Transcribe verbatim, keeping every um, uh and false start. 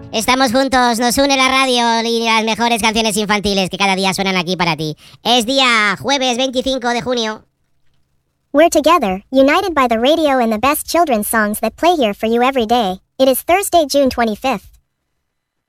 Estamos juntos, nos une la radio y las mejores canciones infantiles que cada día suenan aquí para ti. Es día jueves veinticinco de junio. We're together, united by the radio and the best children's songs that play here for you every day. It is Thursday, June twenty-fifth.